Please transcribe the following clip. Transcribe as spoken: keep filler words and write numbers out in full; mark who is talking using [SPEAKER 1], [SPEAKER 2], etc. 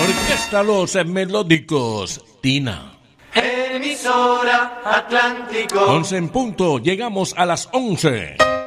[SPEAKER 1] Orquesta Los Melódicos, Tina.
[SPEAKER 2] Emisora Atlántico.
[SPEAKER 1] once en punto, llegamos a las once.